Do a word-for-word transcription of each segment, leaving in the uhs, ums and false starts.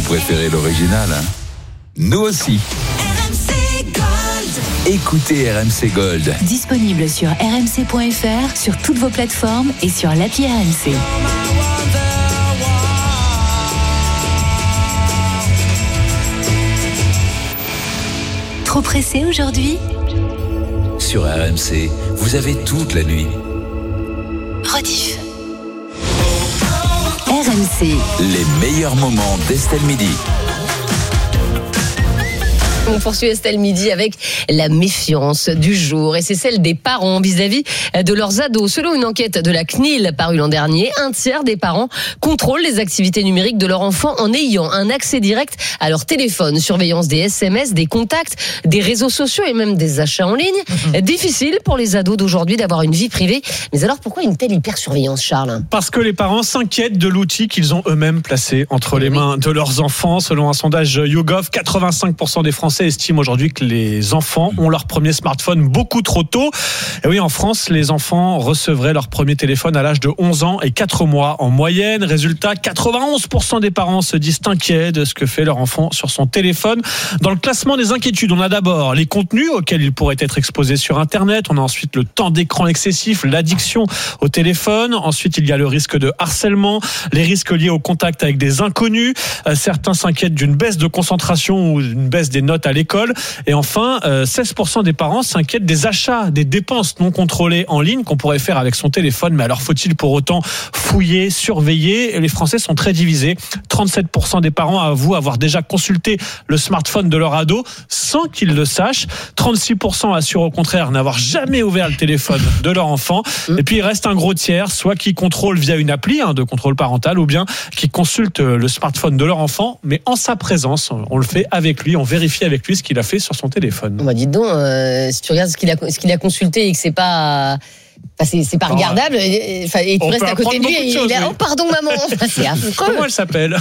préférez l'original, hein? Nous aussi. R M C Gold. Écoutez R M C Gold. Disponible sur r m c point f r, sur toutes vos plateformes et sur l'appli R M C. Trop pressé aujourd'hui? Sur R M C, vous avez toute la nuit. Rediff. R M C. Les meilleurs moments d'Estelle Midi. On poursuit Estelle Midi avec la méfiance du jour, et c'est celle des parents vis-à-vis de leurs ados. Selon une enquête de la C N I L parue l'an dernier, un tiers des parents contrôlent les activités numériques de leur enfant en ayant un accès direct à leur téléphone. Surveillance des S M S, des contacts, des réseaux sociaux et même des achats en ligne. Mmh. Difficile pour les ados d'aujourd'hui d'avoir une vie privée. Mais alors pourquoi une telle hypersurveillance, Charles? Parce que les parents s'inquiètent de l'outil qu'ils ont eux-mêmes placé entre les mains de leurs enfants. Selon un sondage YouGov, quatre-vingt-cinq pour cent des Français estiment aujourd'hui que les enfants ont leur premier smartphone beaucoup trop tôt. Et oui, en France, les enfants recevraient leur premier téléphone à l'âge de onze ans et quatre mois en moyenne. Résultat, quatre-vingt-onze pour cent des parents se disent inquiets de ce que fait leur enfant sur son téléphone. Dans le classement des inquiétudes, on a d'abord les contenus auxquels il pourrait être exposé sur Internet. On a ensuite le temps d'écran excessif, l'addiction au téléphone. Ensuite, il y a le risque de harcèlement, les risques liés au contact avec des inconnus. Certains s'inquiètent d'une baisse de concentration ou d'une baisse des notes à l'école. Et enfin, seize pour cent des parents s'inquiètent des achats, des dépenses non contrôlées en ligne qu'on pourrait faire avec son téléphone. Mais alors, faut-il pour autant fouiller, surveiller? Les Français sont très divisés. trente-sept pour cent des parents avouent avoir déjà consulté le smartphone de leur ado sans qu'ils le sachent. trente-six pour cent assurent au contraire n'avoir jamais ouvert le téléphone de leur enfant. Et puis, il reste un gros tiers, soit qui contrôle via une appli hein, de contrôle parental, ou bien qui consulte le smartphone de leur enfant, mais en sa présence. On le fait avec lui, on vérifie avec lui ce qu'il a fait sur son téléphone. Bah dites donc, euh, si tu regardes ce qu'il a, ce qu'il a consulté et que c'est pas... Enfin, c'est, c'est pas regardable, et, enfin, et tu on restes à côté de lui et il est, oui. oh pardon maman, enfin, c'est affreux. Comment elle s'appelle?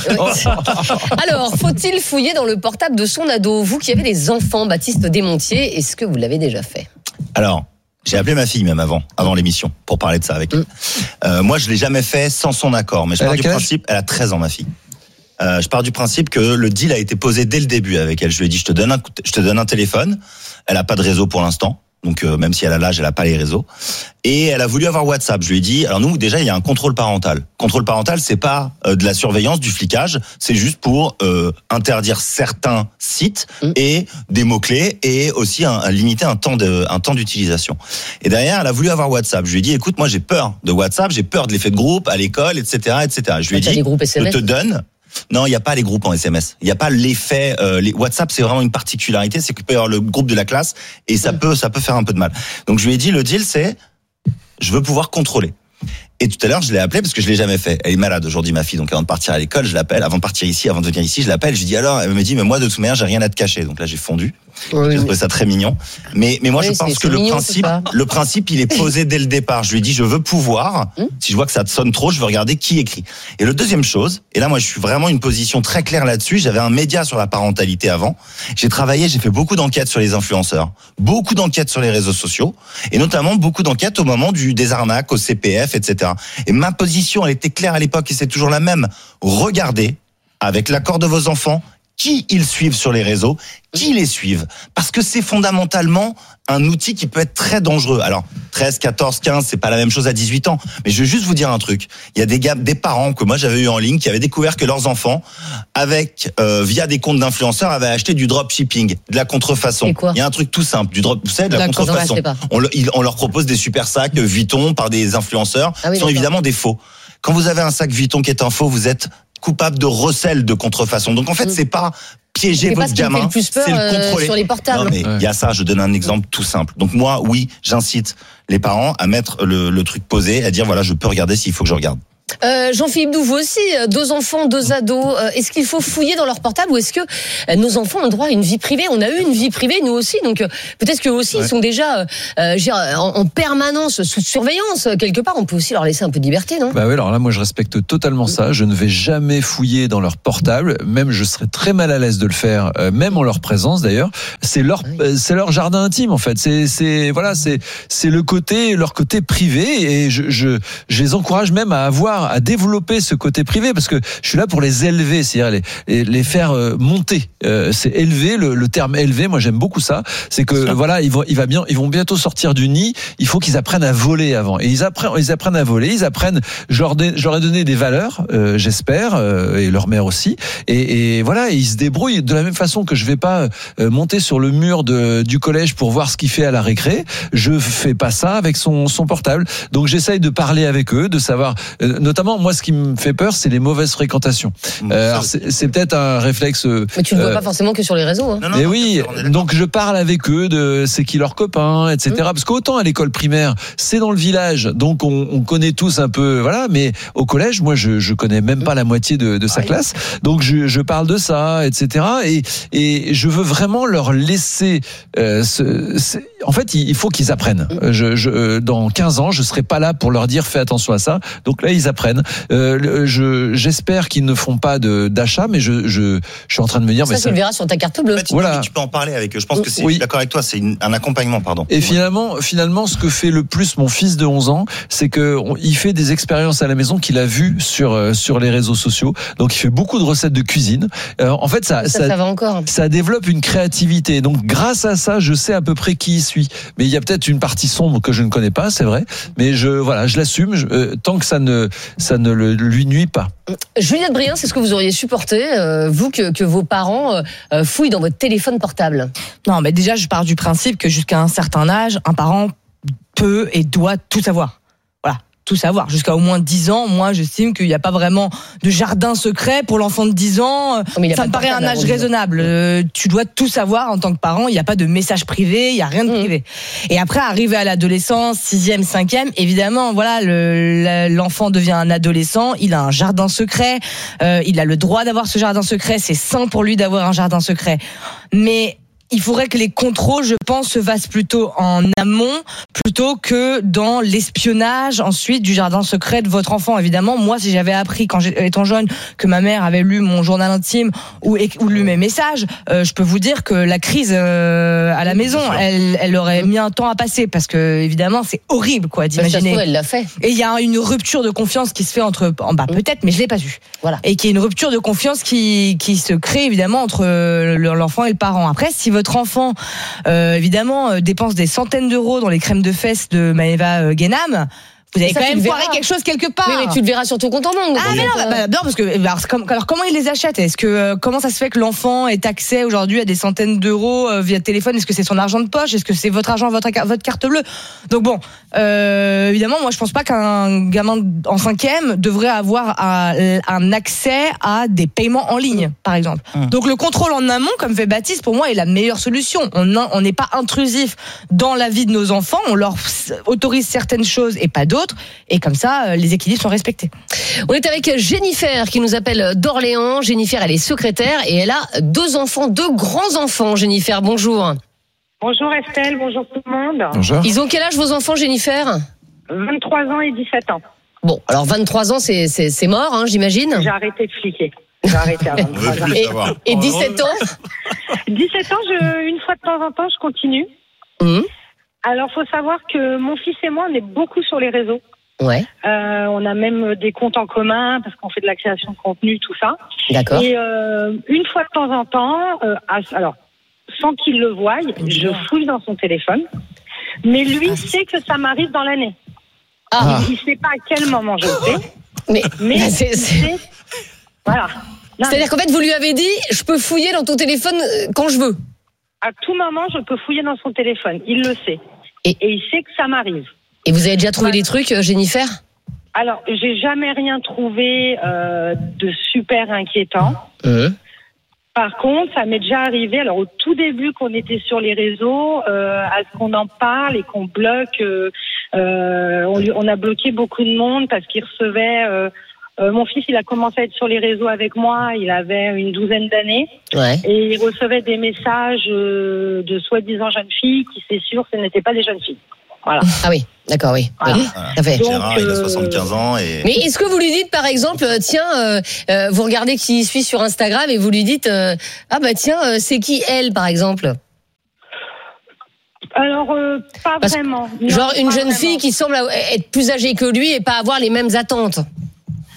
Alors, faut-il fouiller dans le portable de son ado? Vous qui avez des enfants, Baptiste Desmontiers, est-ce que vous l'avez déjà fait? Alors, j'ai appelé ma fille même avant, avant l'émission, pour parler de ça avec elle. Mmh. Euh, moi, je l'ai jamais fait sans son accord, mais je pars du principe, elle a treize ans ma fille. Euh, je pars du principe que le deal a été posé dès le début avec elle. Je lui ai dit, je te donne un, je te donne un téléphone. Elle a pas de réseau pour l'instant. Donc, euh, même si elle a l'âge, elle a pas les réseaux. Et elle a voulu avoir WhatsApp. Je lui ai dit, alors nous, déjà, il y a un contrôle parental. Contrôle parental, c'est pas euh, de la surveillance, du flicage. C'est juste pour euh, interdire certains sites mmh. et des mots-clés et aussi un, un, limiter un temps de, un temps d'utilisation. Et derrière, elle a voulu avoir WhatsApp. Je lui ai dit, écoute, moi, j'ai peur de WhatsApp, j'ai peur de l'effet de groupe à l'école, et cetera, et cetera. Je lui ai dit, je te donne. Non, il n'y a pas les groupes en S M S. Il n'y a pas l'effet. Euh, les WhatsApp, c'est vraiment une particularité, c'est qu'il peut y avoir le groupe de la classe et ça mmh. peut, ça peut faire un peu de mal. Donc je lui ai dit, le deal, c'est, je veux pouvoir contrôler. Et tout à l'heure, je l'ai appelée parce que je l'ai jamais fait. Elle est malade aujourd'hui, ma fille. Donc avant de partir à l'école, je l'appelle. Avant de partir ici, avant de venir ici, je l'appelle. Je lui dis alors, elle me dit, mais moi de toute manière, j'ai rien à te cacher. Donc là, j'ai fondu. Oui, j'ai trouvé ça très mignon. Mais mais moi, oui, je pense que le mignon, principe, le principe, il est posé dès le départ. Je lui ai dit, je veux pouvoir. Hum? Si je vois que ça te sonne trop, je veux regarder qui écrit. Et le deuxième chose, et là, moi, je suis vraiment une position très claire là-dessus. J'avais un média sur la parentalité avant. J'ai travaillé, j'ai fait beaucoup d'enquêtes sur les influenceurs, beaucoup d'enquêtes sur les réseaux sociaux, et notamment beaucoup d'enquêtes au moment du des arnaques au C P F, et cetera. Et ma position, elle était claire à l'époque et c'est toujours la même. Regardez, avec l'accord de vos enfants, qui ils suivent sur les réseaux, qui les suivent. Parce que c'est fondamentalement un outil qui peut être très dangereux. Alors, treize, quatorze, quinze, c'est pas la même chose à dix-huit ans. Mais je vais juste vous dire un truc. Il y a des gars, des parents que moi j'avais eu en ligne qui avaient découvert que leurs enfants, avec, euh, via des comptes d'influenceurs, avaient acheté du dropshipping, de la contrefaçon. C'est quoi ? Il y a un truc tout simple, du drop, vous savez, de la D'accord, contrefaçon. On, le, on leur propose des super sacs Vuitton par des influenceurs, ah oui, qui sont évidemment des faux. Quand vous avez un sac Vuitton qui est un faux, vous êtes coupable de recel de contrefaçon. Donc en fait, mmh. c'est pas piéger c'est votre gamin, le c'est le contrôler. Euh, sur les portables. Non mais il ouais. y a ça, je donne un exemple tout simple. Donc moi, oui, j'incite les parents à mettre le, le truc posé, à dire voilà, je peux regarder s'il faut que je regarde. Euh, Jean-Philippe Doux, vous aussi, deux enfants, deux ados. Euh, est-ce qu'il faut fouiller dans leur portable ou est-ce que euh, nos enfants ont droit à une vie privée ? On a eu une vie privée, nous aussi. Donc euh, peut-être qu'eux aussi, ouais. ils sont déjà euh, en, en permanence sous surveillance. Quelque part, on peut aussi leur laisser un peu de liberté, non ? Bah oui, alors là, moi, je respecte totalement ça. Je ne vais jamais fouiller dans leur portable. Même, je serais très mal à l'aise de le faire, euh, même en leur présence, d'ailleurs. C'est leur, oui. euh, c'est leur jardin intime, en fait. C'est, c'est, voilà, c'est, c'est le côté, leur côté privé. Et je, je, je les encourage même à avoir avoir à développer ce côté privé, parce que je suis là pour les élever, c'est-à-dire les, les faire monter. Euh, c'est élever, le, le terme élever, moi j'aime beaucoup ça. C'est que ça. Voilà, ils vont, il va bien, ils vont bientôt sortir du nid. Il faut qu'ils apprennent à voler avant. Et ils apprennent, ils apprennent à voler. Ils apprennent. Je leur, ai, je leur ai donné des valeurs, euh, j'espère, euh, et leur mère aussi. Et, et voilà, et ils se débrouillent de la même façon que je vais pas euh, monter sur le mur de, du collège pour voir ce qu'il fait à la récré. Je fais pas ça avec son, son portable. Donc j'essaye de parler avec eux, de savoir. Euh, notamment, moi, ce qui me fait peur, c'est les mauvaises fréquentations. Euh, alors c'est, c'est peut-être un réflexe. Euh, Mais tu ne le vois pas forcément que sur les réseaux. Hein. Non, non, et non, oui, donc je parle avec eux de c'est qui leurs copains, et cetera. Mmh. Parce qu'autant à l'école primaire, c'est dans le village, donc on, on connaît tous un peu, voilà. Mais au collège, moi, je je connais même pas la moitié de, de sa ah, classe, donc je, je parle de ça, et cetera. Et et je veux vraiment leur laisser. Euh, ce, ce, en fait, il faut qu'ils apprennent. Je, je dans quinze ans, je serai pas là pour leur dire fais attention à ça. Donc là, ils apprennent. Euh, je j'espère qu'ils ne font pas de d'achat, mais je je je suis en train de me dire. Ça, mais tu ça... le verras sur ta carte bleue. En fait, voilà. Tu peux en parler avec eux. Je pense que c'est. Oui. Je suis d'accord avec toi. C'est une, un accompagnement, pardon. Et finalement, finalement, ce que fait le plus mon fils de onze ans, c'est que on, il fait des expériences à la maison qu'il a vues sur euh, sur les réseaux sociaux. Donc, il fait beaucoup de recettes de cuisine. Euh, en fait, ça ça, ça, ça va encore. Ça développe une créativité. Donc, grâce à ça, je sais à peu près qui il suit. Mais il y a peut-être une partie sombre que je ne connais pas, c'est vrai. Mais je voilà, je l'assume je, euh, tant que ça ne ça ne le, lui nuit pas. Juliette Brien, c'est ce que vous auriez supporté, euh, vous, que, que vos parents euh, fouillent dans votre téléphone portable? Non, mais déjà, je pars du principe que jusqu'à un certain âge, un parent peut et doit tout savoir. Voilà, tout savoir. Jusqu'à au moins dix ans, moi, j'estime qu'il n'y a pas vraiment de jardin secret pour l'enfant de dix ans. Ça me paraît un âge raisonnable. Euh, tu dois tout savoir en tant que parent. Il n'y a pas de message privé, il n'y a rien de privé. Mmh. Et après, arriver à l'adolescence, sixième, cinquième, évidemment, voilà, le, l'enfant devient un adolescent, il a un jardin secret, euh, il a le droit d'avoir ce jardin secret, c'est sain pour lui d'avoir un jardin secret. Mais il faudrait que les contrôles, je pense, se fassent plutôt en amont, plutôt que dans l'espionnage ensuite du jardin secret de votre enfant. Évidemment, moi, si j'avais appris quand j'étais jeune que ma mère avait lu mon journal intime ou, ou lu mes messages, euh, je peux vous dire que la crise euh, à la maison, elle, elle aurait mis un temps à passer parce que évidemment, c'est horrible, quoi, d'imaginer. Ça se trouve, elle l'a fait. Et il y a une rupture de confiance qui se fait entre, bah peut-être, mais je l'ai pas vu. Voilà. Et qui est une rupture de confiance qui qui se crée évidemment entre l'enfant et le parent. Après, si votre enfant, euh, évidemment, euh, dépense des centaines d'euros dans les crèmes de fesses de Maëva euh, Guénam, vous avez ça, quand même foiré quelque chose quelque part. Oui, mais tu le verras sur ton compte en banque. Ah, mais non, bah, bah, non, parce que, alors, alors, comment ils les achètent? Est-ce que, euh, comment ça se fait que l'enfant ait accès aujourd'hui à des centaines d'euros euh, via téléphone? Est-ce que c'est son argent de poche? Est-ce que c'est votre argent, votre, votre carte bleue? Donc bon, euh, évidemment, moi, je pense pas qu'un gamin en cinquième devrait avoir un, un accès à des paiements en ligne, par exemple. Mmh. Donc le contrôle en amont, comme fait Baptiste, pour moi, est la meilleure solution. On n'est pas intrusif dans la vie de nos enfants. On leur autorise certaines choses et pas d'autres. Et comme ça, les équilibres sont respectés. On est avec Jennifer qui nous appelle d'Orléans. Jennifer, elle est secrétaire et elle a deux enfants, deux grands enfants. Jennifer, bonjour. Bonjour Estelle, bonjour tout le monde. Bonjour. Ils ont quel âge vos enfants, Jennifer? vingt-trois ans et dix-sept ans. Bon, alors vingt-trois ans, c'est, c'est, c'est mort, hein, j'imagine. J'ai arrêté de fliquer. J'ai arrêté à vingt-trois ans. Et, et dix-sept ans dix-sept ans, je, une fois de temps en temps, je continue. Mmh. Alors, faut savoir que mon fils et moi, on est beaucoup sur les réseaux. Ouais. Euh, on a même des comptes en commun parce qu'on fait de la création de contenu, tout ça. D'accord. Et euh, une fois de temps en temps, euh, alors sans qu'il le voie, je fouille dans son téléphone. Mais lui ah. sait que ça m'arrive dans l'année. Ah. Il ne sait pas à quel moment je le fais. Mais, mais c'est, c'est... voilà. Non, C'est-à-dire qu'en fait, vous lui avez dit, je peux fouiller dans ton téléphone quand je veux. À tout moment, je peux fouiller dans son téléphone. Il le sait. Et, Et il sait que ça m'arrive. Et vous avez déjà trouvé ouais. des trucs, Jennifer? Alors, j'ai jamais rien trouvé euh, de super inquiétant. Mmh. Par contre, ça m'est déjà arrivé, alors au tout début qu'on était sur les réseaux, euh, à ce qu'on en parle et qu'on bloque, euh, euh, on, on a bloqué beaucoup de monde parce qu'il recevait... Euh, euh, mon fils, il a commencé à être sur les réseaux avec moi, il avait une douzaine d'années. Ouais. Et il recevait des messages euh, de soi-disant jeunes filles qui, c'est sûr, ce n'étaient pas des jeunes filles. Voilà. Ah oui, d'accord, oui. Voilà. oui voilà. Ça fait. Donc, Gérard, il a soixante-quinze ans. Et... Mais est-ce que vous lui dites, par exemple, euh, tiens, euh, euh, vous regardez qui suit sur Instagram et vous lui dites, euh, ah bah tiens, euh, c'est qui elle, par exemple? Alors, euh, pas Parce vraiment. Non, genre une jeune vraiment. fille qui semble être plus âgée que lui et pas avoir les mêmes attentes.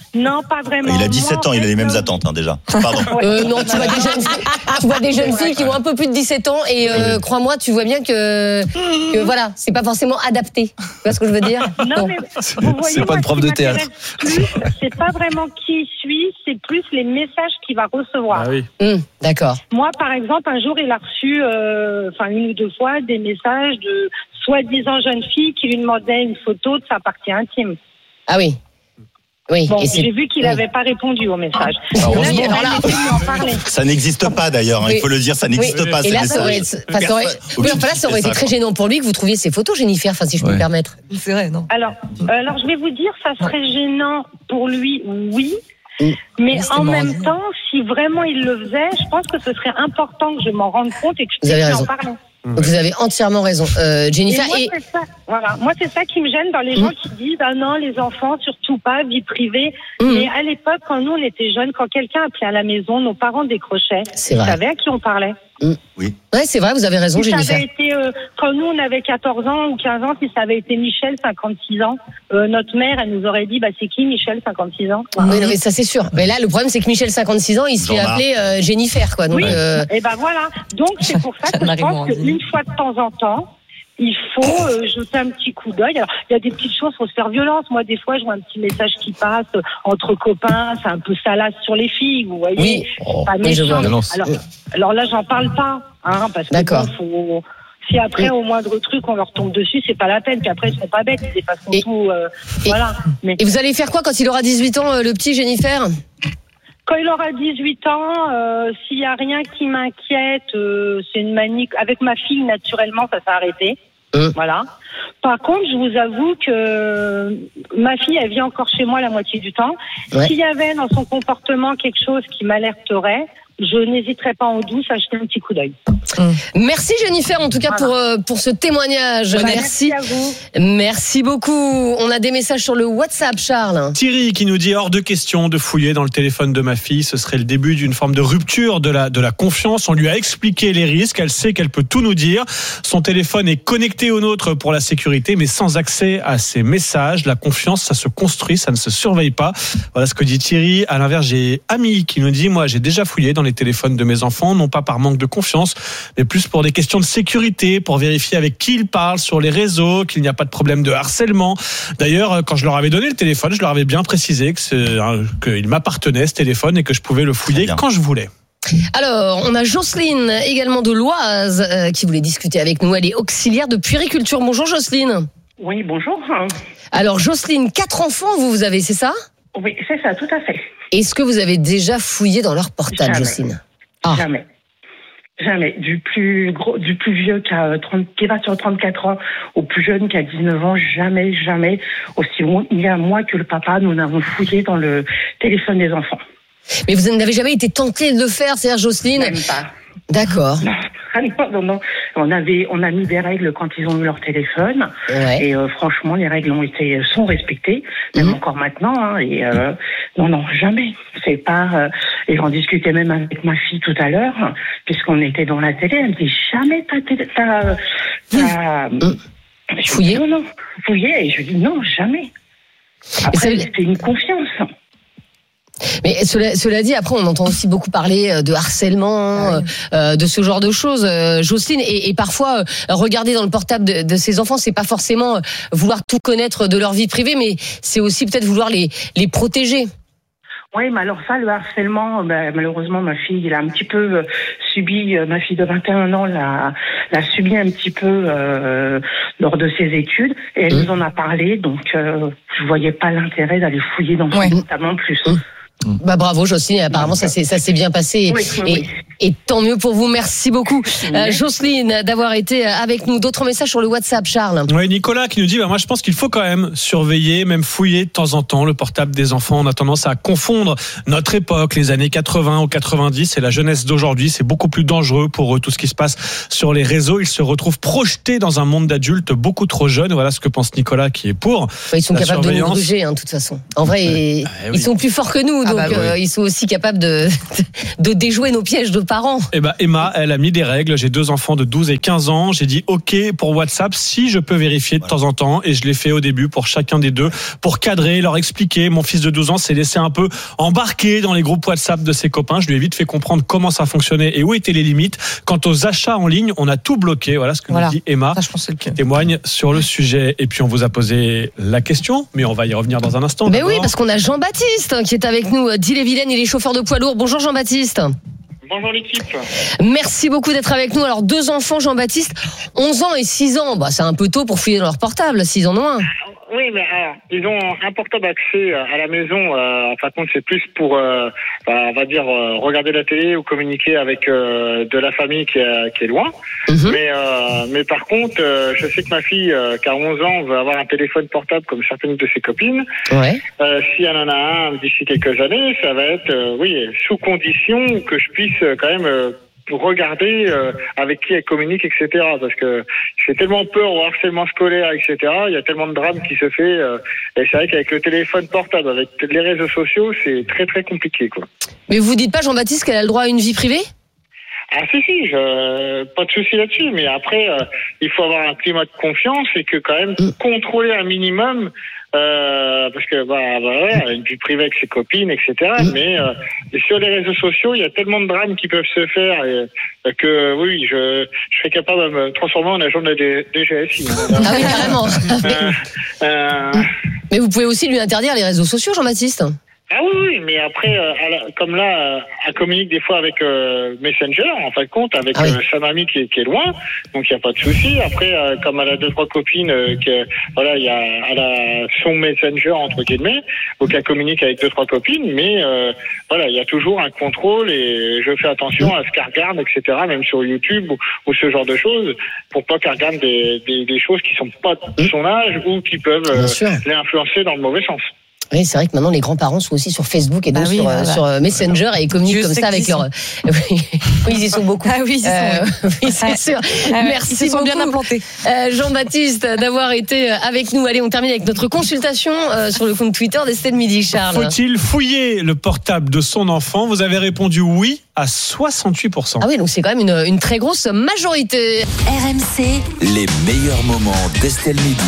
Non, pas vraiment. Il a dix-sept Moi, ans, il a les mêmes euh, attentes, hein, déjà. Pardon. Euh, non, tu vois des jeunes, tu vois des jeunes filles qui ont un peu plus de dix-sept ans et euh, crois-moi, tu vois bien que, que voilà, c'est pas forcément adapté. Tu vois ce que je veux dire? Non, Bon. mais vous voyez, C'est pas moi, une prof ce qui de théâtre. m'intéresse plus, c'est pas vraiment qui il suit, c'est plus les messages qu'il va recevoir. Ah oui. Hum, d'accord. Moi, par exemple, un jour, il a reçu, euh, enfin une ou deux fois, des messages de soi-disant jeunes filles qui lui demandaient une photo de sa partie intime. Ah oui. Oui. Bon, et c'est- j'ai vu qu'il oui. n'avait pas répondu au message. Alors, Là, oui, il alors là- a essayé de m'en parler. Ça n'existe pas d'ailleurs, hein, Oui. il faut le dire, ça n'existe Oui. pas. Et ces là, ça aurait, messages. enfin, ça aurait, oui, enfin, là, ça aurait été très gênant pour lui que vous trouviez ces photos, Jennifer, enfin, si je peux Ouais. me permettre. C'est vrai, non? Alors, euh, alors, je vais vous dire, ça serait gênant pour lui, oui. Mm. Mais Oui, c'est en marrant. même temps, si vraiment il le faisait, je pense que ce serait important que je m'en rende compte et que je Vous avez puisse raison. en parler. Donc, vous avez entièrement raison, euh, Et Jennifer. moi, Et, c'est ça. Voilà. Moi, c'est ça qui me gêne dans les gens qui disent ah non, les enfants, surtout pas, vie privée. Mm. Mais à l'époque, quand nous on était jeunes, quand quelqu'un appelait à la maison, nos parents décrochaient. C'est Ils vrai. savaient à qui on parlait. ouais, c'est vrai, vous avez raison, Si ça Jennifer. avait été, euh, quand nous on avait quatorze ans ou quinze ans, si ça avait été Michel, cinquante-six ans, euh, notre mère, elle nous aurait dit bah c'est qui Michel, cinquante-six ans. Voilà. Oui, non, mais ça, c'est sûr. Mais là, le problème, c'est que Michel, cinquante-six ans, il se fait Jean-Marc. appeler euh, Jennifer, quoi. Donc, Oui. euh, Et ben voilà. Donc c'est pour ça que je Marie pense Morandini. qu'une fois de temps en temps, il faut euh, jeter un petit coup d'œil. Alors, il y a des petites choses, faut se faire violence. Moi, des fois, je vois un petit message qui passe euh, entre copains, c'est un peu salace sur les filles, vous voyez. Oui. C'est pas oui, je vois. méchant. Violence. Alors, alors là, j'en parle pas, hein, parce que D'accord. bon, faut. Si après, au moindre truc, on leur tombe dessus, c'est pas la peine. Puis après, ils sont pas bêtes, ils effacent Et- tout. euh, et- voilà. Mais Et vous allez faire quoi quand il aura dix-huit ans, euh, le petit Jennifer? quand il aura dix-huit ans, euh, s'il y a rien qui m'inquiète, euh, c'est une manie. Avec ma fille, naturellement, ça s'est arrêté. Euh. Voilà. Par contre, je vous avoue que ma fille, elle vit encore chez moi la moitié du temps. Ouais. S'il y avait dans son comportement quelque chose qui m'alerterait, je n'hésiterais pas en douce à jeter un petit coup d'œil. Merci, Jennifer, en tout cas, Voilà. pour, euh, pour ce témoignage. Merci. Merci à vous. Merci beaucoup. On a des messages sur le WhatsApp, Charles. Thierry qui nous dit hors de question de fouiller dans le téléphone de ma fille, ce serait le début d'une forme de rupture de la, de la confiance. On lui a expliqué les risques, elle sait qu'elle peut tout nous dire. Son téléphone est connecté au nôtre pour la sécurité, mais sans accès à ses messages. La confiance, ça se construit, ça ne se surveille pas. Voilà ce que dit Thierry. À l'inverse, j'ai Ami qui nous dit, moi j'ai déjà fouillé dans les téléphones de mes enfants, non pas par manque de confiance, mais plus pour des questions de sécurité, pour vérifier avec qui ils parlent sur les réseaux, qu'il n'y a pas de problème de harcèlement. D'ailleurs, quand je leur avais donné le téléphone, je leur avais bien précisé que c'est, hein, qu'il m'appartenait ce téléphone et que je pouvais le fouiller Bien. quand je voulais. Alors, on a Jocelyne, également de l'Oise, euh, qui voulait discuter avec nous. Elle est auxiliaire de puériculture. Bonjour, Jocelyne. Oui, bonjour. Alors, Jocelyne, quatre enfants, vous, vous avez, c'est ça? Oui, c'est ça, tout à fait. Est-ce que vous avez déjà fouillé dans leur portable, Jamais. Jocelyne? Ah. Jamais. Jamais. Du plus gros, du plus vieux qui a trente, qui va sur trente-quatre ans, au plus jeune qui a dix-neuf ans, jamais, jamais. Aussi bien moi que le papa, nous n'avons fouillé dans le téléphone des enfants. Mais vous n'avez jamais été tenté de le faire, c'est-à-dire, Jocelyne? Même pas. D'accord. Non, non, non. On avait, on a mis des règles quand ils ont eu leur téléphone. Ouais. Et euh, franchement, les règles ont été, sont respectées, même Mhm. encore maintenant. Hein, et euh, non, non, jamais. C'est pas. Euh, et j'en discutais même avec ma fille tout à l'heure, puisqu'on était dans la télé. Elle me dit jamais t'as, télé- t'as, t'as Mhm. Je lui dis, Fouillé. Non, non, fouillé. Et je lui dis non, jamais. Après, ça veut- c'était une confiance. Mais cela, cela dit, après, on entend aussi beaucoup parler euh, de harcèlement, euh, euh, de ce genre de choses, euh, Jocelyne. Et, et parfois, euh, regarder dans le portable de, de ses enfants, c'est pas forcément euh, vouloir tout connaître de leur vie privée, mais c'est aussi peut-être vouloir les, les protéger. Oui, mais alors ça, le harcèlement, ben, malheureusement, ma fille, elle a un petit peu euh, subi, euh, ma fille de vingt et un ans l'a, l'a subi un petit peu euh, lors de ses études, et elle Mmh. nous en a parlé, donc euh, je voyais pas l'intérêt d'aller fouiller dans son Ouais. portable en plus. Mmh. Bah bravo, Jocelyne. Apparemment, ça s'est ça s'est bien passé. Oui, oui, et, oui. et tant mieux pour vous. Merci beaucoup, euh, Jocelyne, d'avoir été avec nous. D'autres messages sur le WhatsApp, Charles. Oui, Nicolas qui nous dit, bah, moi je pense qu'il faut quand même surveiller, même fouiller de temps en temps le portable des enfants. On a tendance à confondre notre époque, les années quatre-vingts ou quatre-vingt-dix et la jeunesse d'aujourd'hui. C'est beaucoup plus dangereux pour eux, tout ce qui se passe sur les réseaux. Ils se retrouvent projetés dans un monde d'adultes beaucoup trop jeunes. Voilà ce que pense Nicolas qui est pour. Ils sont La capables de nous surveillance. gruger, hein, de toute façon. En vrai, Ouais. ils, Ah, oui. ils sont plus forts que nous, Ah donc bah oui. euh, ils sont aussi capables de, de déjouer nos pièges de parents. Eh ben, Emma, elle a mis des règles. J'ai deux enfants de douze et quinze ans. J'ai dit OK pour WhatsApp si je peux vérifier de temps en temps. Et je l'ai fait au début pour chacun des deux, pour cadrer, leur expliquer. Mon fils de douze ans s'est laissé un peu embarquer dans les groupes WhatsApp de ses copains. Je lui ai vite fait comprendre comment ça fonctionnait et où étaient les limites. Quant aux achats en ligne, on a tout bloqué. Voilà ce que voilà. nous dit Emma. Ça, je pense que c'est le témoigne sur le sujet. Et puis on vous a posé la question, mais on va y revenir dans un instant. Mais oui, parce qu'on a Jean-Baptiste qui est avec nous d'Ille-et-Vilaine. Il est chauffeur de poids lourd. Bonjour Jean-Baptiste. Bonjour l'équipe. Merci beaucoup d'être avec nous. Alors deux enfants, Jean-Baptiste, onze ans et six ans. Bah, c'est un peu tôt pour fouiller dans leur portable, s'ils en ont un. Oui, mais alors, ils ont un portable accès à la maison. Euh, en fin de compte, c'est plus pour, euh, bah, on va dire, euh, regarder la télé ou communiquer avec euh, de la famille qui est, qui est loin. Mm-hmm. Mais, euh, mais par contre, euh, je sais que ma fille, euh, qui a onze ans, veut avoir un téléphone portable comme certaines de ses copines. Ouais. Euh, si elle en a un d'ici quelques années, ça va être, euh, oui, sous condition que je puisse euh, quand même. Euh, pour regarder euh, avec qui elle communique, et cetera. Parce que j'ai tellement peur au harcèlement scolaire, et cetera. Il y a tellement de drames qui se fait. Euh, et c'est vrai qu'avec le téléphone portable, avec les réseaux sociaux, c'est très très compliqué, quoi. Mais vous dites pas, Jean-Baptiste, qu'elle a le droit à une vie privée ? Ah si si, je, pas de souci là-dessus. Mais après, euh, il faut avoir un climat de confiance et que quand même mmh. contrôler un minimum. Euh, parce que bah, bah ouais, une vie privée avec ses copines, et cetera. Mmh. Mais euh, sur les réseaux sociaux, il y a tellement de drames qui peuvent se faire et, que oui, je, je serais capable de me transformer en agent de la D G S I. Ah oui, carrément. euh, euh... Mais vous pouvez aussi lui interdire les réseaux sociaux, Jean-Baptiste. Ah oui, oui, mais après, euh, elle, comme là, elle communique des fois avec euh, Messenger, en fin de compte, avec ah oui. euh, sa mamie qui est, qui est loin, donc il n'y a pas de souci. Après, euh, comme elle a deux trois copines, euh, que, voilà, il y a, elle a son Messenger entre guillemets, donc elle communique avec deux trois copines, mais euh, voilà, il y a toujours un contrôle et je fais attention à ce qu'elle regarde, et cetera. Même sur YouTube ou, ou ce genre de choses, pour pas qu'elle regarde des, des, des choses qui sont pas de son âge ou qui peuvent euh, l'influencer dans le mauvais sens. Oui, c'est vrai que maintenant les grands-parents sont aussi sur Facebook et donc ah oui, sur, voilà. sur Messenger et ils communiquent comme ça avec leur. Oui, ils y sont beaucoup. Ah oui, ils y sont. Euh, oui, c'est sûr. Ah, merci ils se sont beaucoup, bien implantés. Euh, Jean-Baptiste, d'avoir été avec nous. Allez, on termine avec notre consultation euh, sur le compte Twitter d'Estelle Midi. Charles. Faut-il fouiller le portable de son enfant ? Vous avez répondu oui à soixante-huit pour cent. Ah oui, donc c'est quand même une, une très grosse majorité. R M C. Les meilleurs moments d'Estelle Midi.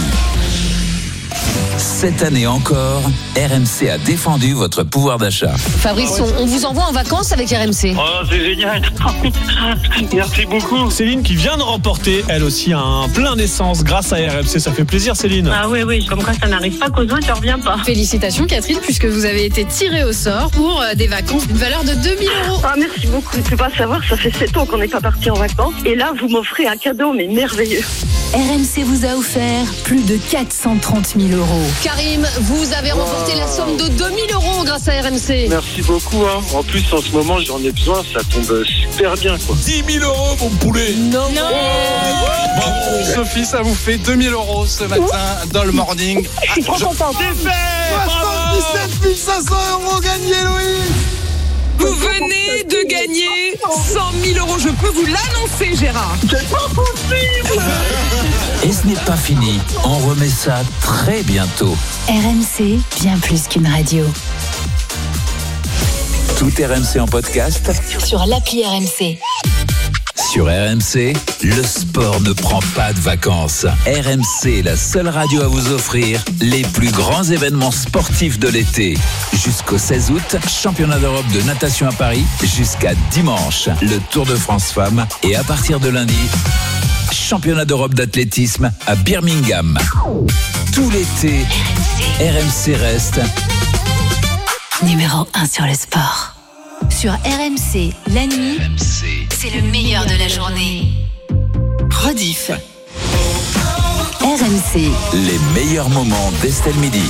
Cette année encore, R M C a défendu votre pouvoir d'achat. Fabrice, on, on vous envoie en vacances avec R M C. Oh, c'est génial. Merci beaucoup. Céline qui vient de remporter, elle aussi, un plein d'essence grâce à R M C. Ça fait plaisir, Céline. Ah oui, oui. Comme quoi, ça n'arrive pas qu'aux autres, ça ne revient pas. Félicitations, Catherine, puisque vous avez été tirée au sort pour des vacances d'une valeur de deux mille euros. Ah, merci beaucoup. Je ne peux pas savoir, ça fait sept ans qu'on n'est pas parti en vacances. Et là, vous m'offrez un cadeau, mais merveilleux. R M C vous a offert plus de quatre cent trente mille euros. Karim, vous avez remporté wow. la somme de deux mille euros grâce à R M C. Merci beaucoup. Hein. En plus, en ce moment, j'en ai besoin. Ça tombe super bien, quoi. dix mille euros, mon poulet. Non. non. Oh. Bravo, Sophie, ça vous fait deux mille euros ce matin dans le morning. Je suis trop contente. soixante-dix-sept mille cinq cents euros gagnés, Louis. Vous venez de gagner cent mille euros. Je peux vous l'annoncer, Gérard. C'est pas possible. Et ce n'est pas fini. On remet ça très bientôt. R M C, bien plus qu'une radio. Tout R M C en podcast sur l'appli R M C. Sur R M C, le sport ne prend pas de vacances. R M C est la seule radio à vous offrir les plus grands événements sportifs de l'été. Jusqu'au seize août, championnat d'Europe de natation à Paris. Jusqu'à dimanche, le Tour de France Femmes. Et à partir de lundi, championnat d'Europe d'athlétisme à Birmingham. Tout l'été, R M C reste numéro un sur le sport. Sur R M C, la nuit, R M C. C'est le meilleur de la journée. Rediff. R M C. Les meilleurs moments d'Estelle Midi.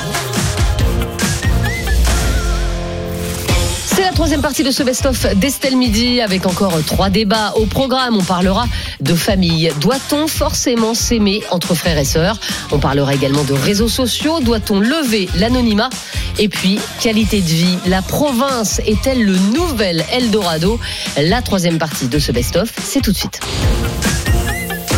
C'est la troisième partie de ce best-of d'Estelle Midi avec encore trois débats au programme. On parlera de famille. Doit-on forcément s'aimer entre frères et sœurs ? On parlera également de réseaux sociaux. Doit-on lever l'anonymat ? Et puis, qualité de vie. La province est-elle le nouvel Eldorado ? La troisième partie de ce best-of, c'est tout de suite.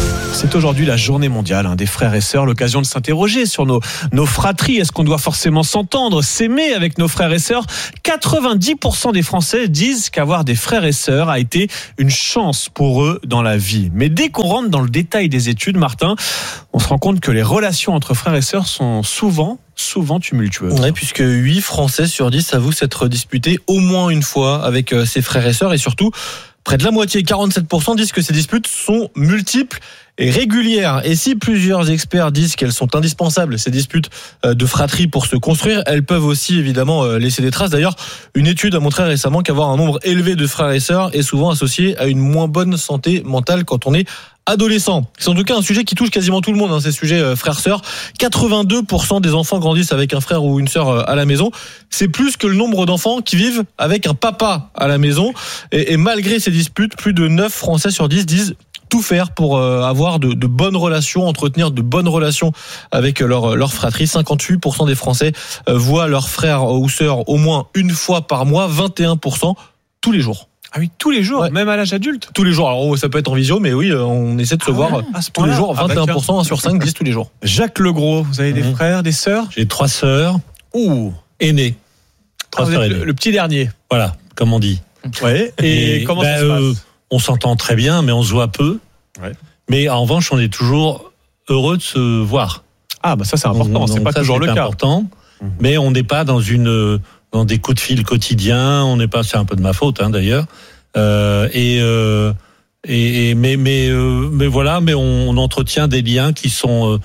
C'est aujourd'hui la journée mondiale hein, des frères et sœurs, l'occasion de s'interroger sur nos, nos fratries. Est-ce qu'on doit forcément s'entendre, s'aimer avec nos frères et sœurs ? quatre-vingt-dix pour cent des Français disent qu'avoir des frères et sœurs a été une chance pour eux dans la vie. Mais dès qu'on rentre dans le détail des études, Martin, on se rend compte que les relations entre frères et sœurs sont souvent souvent tumultueuses. Oui, puisque huit Français sur dix avouent s'être disputés au moins une fois avec ses frères et sœurs, et surtout près de la moitié, quarante-sept pour cent, disent que ces disputes sont multiples et régulières. Et si plusieurs experts disent qu'elles sont indispensables, ces disputes de fratrie pour se construire, elles peuvent aussi évidemment laisser des traces. D'ailleurs, une étude a montré récemment qu'avoir un nombre élevé de frères et sœurs est souvent associé à une moins bonne santé mentale quand on est adolescent. C'est en tout cas un sujet qui touche quasiment tout le monde, hein, ces sujets euh, frères-sœurs. quatre-vingt-deux pour cent des enfants grandissent avec un frère ou une sœur euh, à la maison. C'est plus que le nombre d'enfants qui vivent avec un papa à la maison. Et, et malgré ces disputes, plus de neuf Français sur dix disent tout faire pour euh, avoir de, de bonnes relations, entretenir de bonnes relations avec leur, leur fratrie. cinquante-huit pour cent des Français euh, voient leur frère ou sœur au moins une fois par mois, vingt et un pour cent tous les jours. Ah oui, tous les jours, ouais. Même à l'âge adulte. Tous les jours. Alors ça peut être en visio, mais oui, on essaie de se ah voir ouais, tous les jours. vingt et un pour cent, un sur cinq disent tous les jours. Jacques Legros, vous avez des mmh. frères, des sœurs ? J'ai trois sœurs. Ouh, aînées. Trois ah, sœurs aînées. Le, le petit dernier. Voilà, comme on dit. Ouais. Et, et comment ben, ça se passe euh, On s'entend très bien, mais on se voit peu. Ouais. Mais en revanche, on est toujours heureux de se voir. Ah bah ça c'est important. Donc, c'est pas ça, toujours c'est le cas. Important, mmh. Mais on n'est pas dans une dans des coups de fil quotidiens. On n'est pas. C'est un peu de ma faute hein, d'ailleurs. Euh, et, euh, et, et mais mais euh, mais voilà, mais on, on entretient des liens qui sont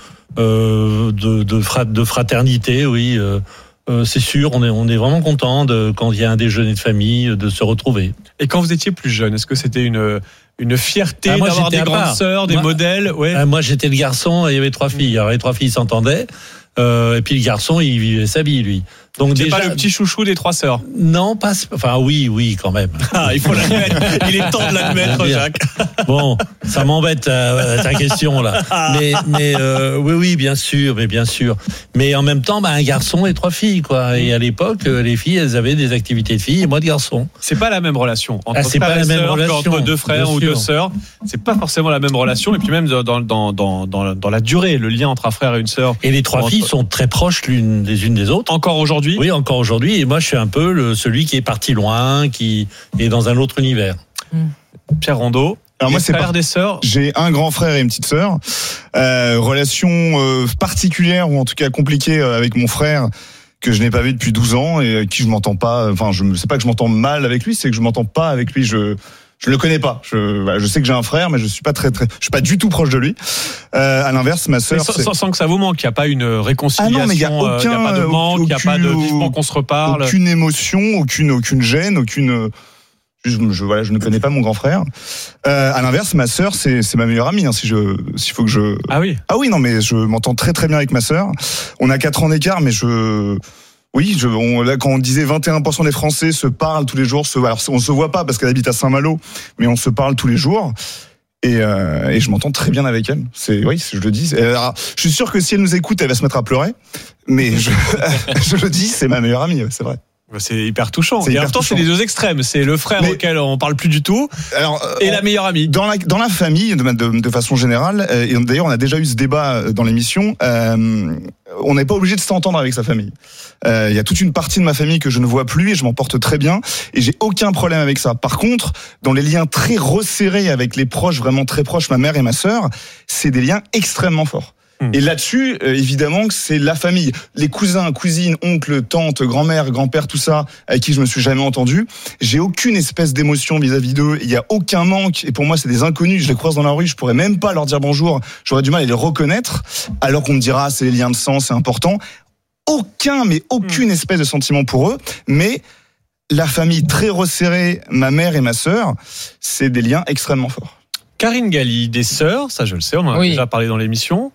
euh, de de, fra, de fraternité, oui. Euh, euh, c'est sûr, on est on est vraiment content de quand il y a un déjeuner de famille de se retrouver. Et quand vous étiez plus jeune, est-ce que c'était une une fierté ah, moi, d'avoir des grandes sœurs, des moi, modèles? Ouais. Ah, moi, j'étais le garçon et il y avait trois filles. Alors les trois filles s'entendaient. Euh, et puis le garçon, il vivait sa vie, lui. Donc c'est déjà... pas le petit chouchou des trois sœurs. Non, pas. Enfin, oui, oui, quand même. Ah, il faut l'admettre. Il est temps de l'admettre, Jacques. Bon, ça m'embête euh, ta question là. Mais, mais euh, oui, oui, bien sûr, mais bien sûr. Mais en même temps, bah, un garçon et trois filles, quoi. Et à l'époque, les filles, elles avaient des activités de filles et moi de garçon. C'est pas la même relation entre ah, c'est frères pas la et même sœurs, relation entre deux frères ou deux sœurs. C'est pas forcément la même relation. Et puis même dans dans dans dans dans la durée, le lien entre un frère et une sœur. Et les trois entre... filles sont très proches l'une des unes des autres. Encore aujourd'hui. Oui, encore aujourd'hui. Et moi, je suis un peu le, celui qui est parti loin, qui est dans un autre univers. Mmh. Pierre Rondeau. Alors moi, c'est frères par... des sœurs. J'ai un grand frère et une petite sœur. Euh, relation euh, particulière ou en tout cas compliquée avec mon frère que je n'ai pas vu depuis douze ans et avec qui je m'entends pas. Enfin, je sais pas que je m'entends mal avec lui, c'est que je m'entends pas avec lui. Je Je le connais pas. Je, bah, je sais que j'ai un frère, mais je suis pas très, très, je suis pas du tout proche de lui. Euh, à l'inverse, ma sœur. Sans, sans que ça vous manque, il y a pas une réconciliation, ah non, mais il y a aucun, il y a pas de manque, il y a pas de vivement qu'on se reparle. Aucune émotion, aucune, aucune gêne, aucune. Je, je, voilà, je ne connais pas mon grand frère. Euh, à l'inverse, ma sœur, c'est, c'est ma meilleure amie. Hein, si je, s'il faut que je. Ah oui. Ah oui, non, mais je m'entends très, très bien avec ma sœur. On a quatre ans d'écart, mais je. Oui, je, on, là, quand on disait vingt et un pour cent des Français se parlent tous les jours, se, alors on se voit pas parce qu'elle habite à Saint-Malo, mais on se parle tous les jours. Et, euh, et je m'entends très bien avec elle. C'est, oui, je le dis. Alors, je suis sûr que si elle nous écoute, elle va se mettre à pleurer. Mais je, je le dis, c'est ma meilleure amie, c'est vrai. C'est hyper touchant. C'est et hyper en même temps, touchant. c'est les deux extrêmes. C'est le frère mais, auquel on parle plus du tout, alors, et on, la meilleure amie. Dans la, dans la famille, de, de, de façon générale, euh, et d'ailleurs, on a déjà eu ce débat dans l'émission, euh, on n'est pas obligé de s'entendre avec sa famille. Il euh, y a toute une partie de ma famille que je ne vois plus et je m'en porte très bien et j'ai aucun problème avec ça. Par contre, dans les liens très resserrés avec les proches, vraiment très proches, ma mère et ma sœur, c'est des liens extrêmement forts. Et là-dessus, euh, évidemment que c'est la famille. Les cousins, cousines, oncles, tantes, grand-mère, grand-père, tout ça, avec qui je me suis jamais entendu. J'ai aucune espèce d'émotion vis-à-vis d'eux. Il y a aucun manque. Et pour moi, c'est des inconnus. Je les croise dans la rue, je pourrais même pas leur dire bonjour. J'aurais du mal à les reconnaître. Alors qu'on me dira, ah, c'est les liens de sang, c'est important. Aucun, mais aucune espèce de sentiment pour eux. Mais la famille très resserrée, ma mère et ma sœur, c'est des liens extrêmement forts. Karine Galli, des sœurs, ça je le sais, on en a oui. déjà parlé dans l'émission.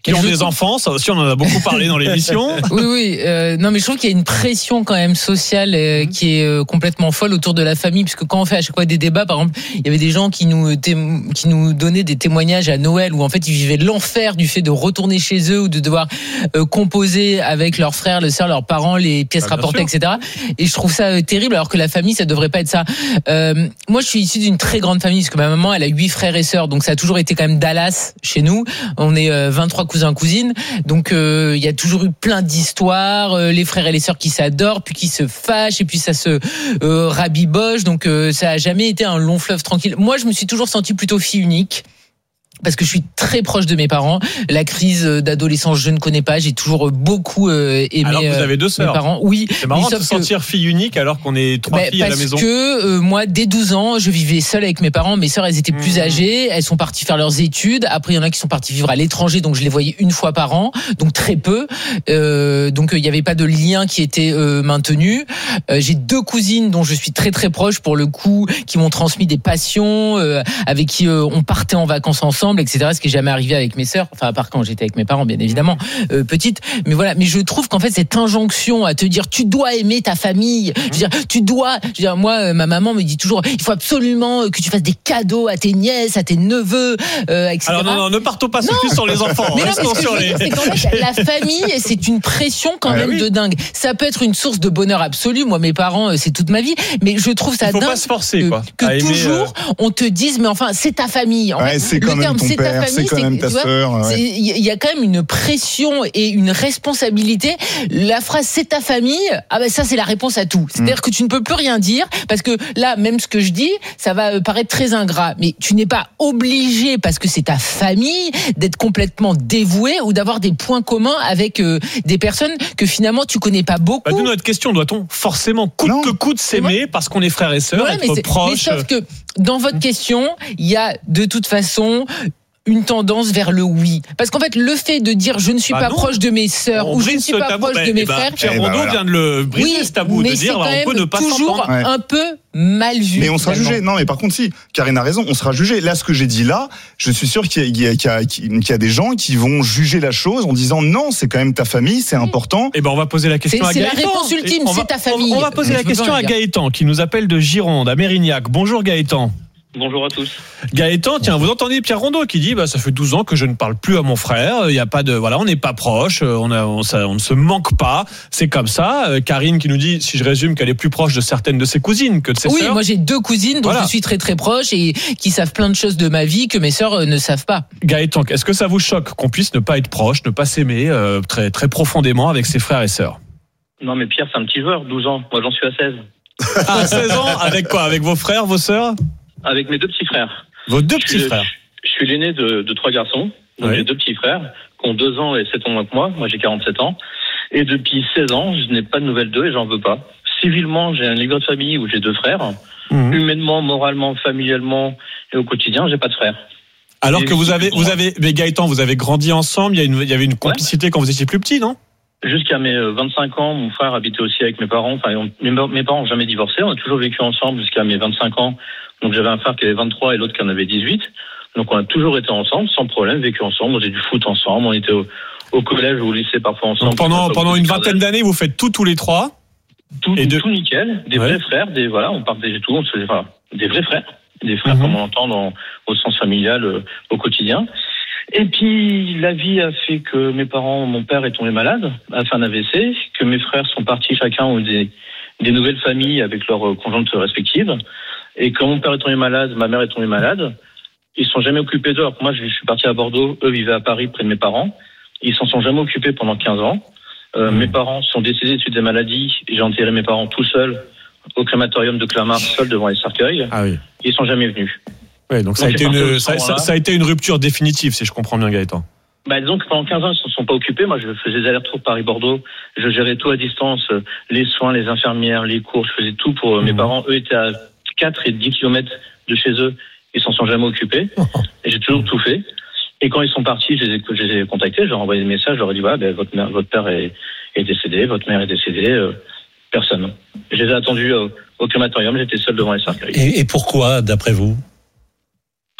qui ont des enfants, ça aussi on en a beaucoup parlé dans l'émission. Oui, oui. Euh, non, mais je trouve qu'il y a une pression quand même sociale euh, qui est euh, complètement folle autour de la famille, puisque quand on fait à chaque fois des débats, par exemple, il y avait des gens qui nous témo- qui nous donnaient des témoignages à Noël où en fait ils vivaient l'enfer du fait de retourner chez eux ou de devoir euh, composer avec leurs frères, leurs sœurs, leurs parents, les pièces ah, rapportées, sûr. et cetera. Et je trouve ça euh, terrible, alors que la famille, ça devrait pas être ça. Euh, moi, je suis issu d'une très grande famille, parce que ma maman, elle a huit frères et sœurs, donc ça a toujours été quand même Dallas chez nous. On est euh, vingt-trois cousins cousines, donc il euh, y a toujours eu plein d'histoires, euh, les frères et les sœurs qui s'adorent, puis qui se fâchent, et puis ça se euh, rabiboche, donc euh, ça a jamais été un long fleuve tranquille. Moi, je me suis toujours sentie plutôt fille unique, parce que je suis très proche de mes parents. La crise d'adolescence, je ne connais pas. J'ai toujours beaucoup aimé alors que vous avez deux sœurs. Mes parents. Oui. C'est marrant de se sentir que... fille unique alors qu'on est trois bah, filles à la maison. Parce que euh, moi, dès douze ans, je vivais seule avec mes parents. Mes sœurs, elles étaient plus mmh. âgées. Elles sont parties faire leurs études. Après, il y en a qui sont partis vivre à l'étranger, donc je les voyais une fois par an, donc très peu. Euh, donc il n'y avait pas de lien qui était euh, maintenu. Euh, j'ai deux cousines dont je suis très très proche pour le coup, qui m'ont transmis des passions, euh, avec qui euh, on partait en vacances ensemble, et cetera. Ce qui est jamais arrivé avec mes sœurs, enfin à part quand j'étais avec mes parents, bien évidemment, euh, petite. Mais voilà. Mais je trouve qu'en fait cette injonction à te dire tu dois aimer ta famille, je veux dire tu dois. Je veux dire moi, euh, ma maman me dit toujours il faut absolument que tu fasses des cadeaux à tes nièces, à tes neveux, euh, et cetera. Alors non non, ne partons pas non. plus sur les enfants. Mais non, mais sur les... c'est qu'en fait la famille, c'est une pression quand ah, même oui. de dingue. Ça peut être une source de bonheur absolu. Moi mes parents, c'est toute ma vie, mais je trouve ça il faut dingue pas se forcer, que, quoi, que aimer, toujours euh... on te dise mais enfin c'est ta famille. En ouais, fait, c'est quand même ton père. C'est quand même ta sœur. Il ouais. y a quand même une pression et une responsabilité. La phrase c'est ta famille, ah ben ça c'est la réponse à tout. C'est-à-dire mmh. que tu ne peux plus rien dire parce que là même ce que je dis, ça va paraître très ingrat, mais tu n'es pas obligé parce que c'est ta famille d'être complètement dévoué ou d'avoir des points communs avec euh, des personnes que finalement tu connais pas beaucoup. Bah, d'où notre question, doit-on forcément coûte non. que coûte s'aimer ouais. parce qu'on est frères et sœurs, ouais, être mais proches? Mais sauf que dans votre question, il y a de toute façon une tendance vers le oui. Parce qu'en fait, le fait de dire je ne suis bah pas non. proche de mes sœurs on ou je ne suis pas tabou, proche bah, de mes bah, frères. Pierre Rondeau bah, voilà. vient de le briser oui, ce tabou, de dire bah, on peut ne pas toujours s'entendre. un peu mal vu. Mais on sera jugé. Non, mais par contre, si, Karine a raison, on sera jugé. Là, ce que j'ai dit là, je suis sûr qu'il y a, qu'il y a, qu'il y a, qu'il y a des gens qui vont juger la chose en disant non, c'est quand même ta famille, c'est oui. important. Et ben, on va poser la question c'est, à c'est Gaëtan. C'est la réponse ultime, c'est ta famille. On va poser la question à Gaëtan, qui nous appelle de Gironde, à Mérignac. Bonjour Gaëtan. Bonjour à tous. Gaëtan, tiens, vous entendez Pierre Rondeau qui dit bah ça fait douze ans que je ne parle plus à mon frère, il y a pas de voilà, on n'est pas proche, on a on, ça, on ne se manque pas, c'est comme ça. Euh, Karine qui nous dit si je résume qu'elle est plus proche de certaines de ses cousines que de ses oui, sœurs. Oui, moi j'ai deux cousines dont voilà. je suis très très proche et qui savent plein de choses de ma vie que mes sœurs ne savent pas. Gaëtan, est-ce que ça vous choque qu'on puisse ne pas être proche, ne pas s'aimer euh, très très profondément avec ses frères et sœurs? Non mais Pierre, c'est un petit joueur, douze ans. Moi j'en suis à seize. Ah, seize ans avec quoi? Avec vos frères, vos sœurs? Avec mes deux petits frères. Vos deux petits je, frères. Je, je suis l'aîné de, de trois garçons. Donc oui. J'ai deux petits frères qui ont deux ans et sept ans moins que moi. Moi, j'ai quarante-sept ans. Et depuis seize ans, je n'ai pas de nouvelles d'eux et j'en veux pas. Civilement, j'ai un livre de famille où j'ai deux frères. Mmh. Humainement, moralement, familialement et au quotidien, j'ai pas de frères. Alors et que vous avez, vous avez, mais Gaëtan, vous avez grandi ensemble. Il y a une, il y avait une complicité ouais. quand vous étiez plus petit, non? Jusqu'à mes vingt-cinq ans, mon frère habitait aussi avec mes parents. Enfin, on, mes, mes parents n'ont jamais divorcé. On a toujours vécu ensemble jusqu'à mes vingt-cinq ans. Donc j'avais un frère qui avait vingt-trois et l'autre qui en avait dix-huit. Donc on a toujours été ensemble, sans problème, vécu ensemble. On faisait du foot ensemble. On était au, au collège ou au lycée parfois ensemble. Donc pendant pendant une vingtaine d'années, vous faites tout tous les trois. Tout, et de... tout nickel. Des ouais. vrais frères. Des voilà, on partageait tout. On se faisait enfin, des vrais frères, des frères mm-hmm. comme on l'entend dans, au sens familial euh, au quotidien. Et puis, la vie a fait que mes parents, mon père est tombé malade, a fait un A V C, que mes frères sont partis, chacun ont des, des nouvelles familles avec leurs conjointes respectives. Et quand mon père est tombé malade, ma mère est tombée malade, ils ne sont jamais occupés d'eux. Alors que moi, je suis parti à Bordeaux, eux vivaient à Paris près de mes parents. Ils s'en sont jamais occupés pendant quinze ans. Euh, mmh. Mes parents sont décédés suite des maladies. J'ai enterré mes parents tout seuls au crématorium de Clamart, seul devant les cercueils. Ah oui. Ils ne sont jamais venus. Ouais, donc ça a, été une, ça, ça, ça a été une rupture définitive, si je comprends bien, Gaëtan. Bah, disons que pendant quinze ans, ils ne se sont pas occupés. Moi, je faisais des allers-retours Paris-Bordeaux. Je gérais tout à distance, les soins, les infirmières, les cours. Je faisais tout pour mmh. mes parents. Eux étaient à quatre et dix kilomètres de chez eux. Ils s'en sont jamais occupés. Et j'ai toujours tout fait. Et quand ils sont partis, je les ai, je les ai contactés. Je leur ai envoyé des messages. Je leur ai dit, voilà, ben, votre, mère, votre père est, est décédé, votre mère est décédée. Euh, personne. Je les ai attendus euh, au crématorium. J'étais seul devant les cercueils. Et, et pourquoi, d'après vous?